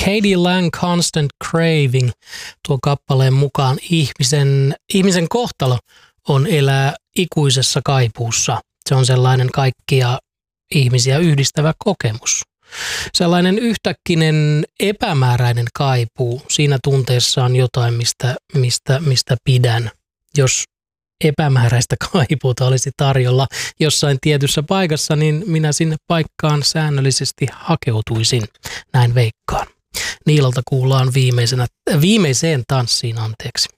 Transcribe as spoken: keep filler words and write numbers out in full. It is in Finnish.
Katie Lang, Constant Craving, tuo kappaleen mukaan ihmisen, ihmisen kohtalo on elää ikuisessa kaipuussa. Se on sellainen kaikkia ihmisiä yhdistävä kokemus. Sellainen yhtäkkinen epämääräinen kaipuu. Siinä tunteessa on jotain, mistä, mistä, mistä pidän. Jos epämääräistä kaipuuta olisi tarjolla jossain tietyssä paikassa, niin minä sinne paikkaan säännöllisesti hakeutuisin. Näin veikkaan. Niilalta kuullaan viimeisenä, viimeiseen tanssiin, anteeksi.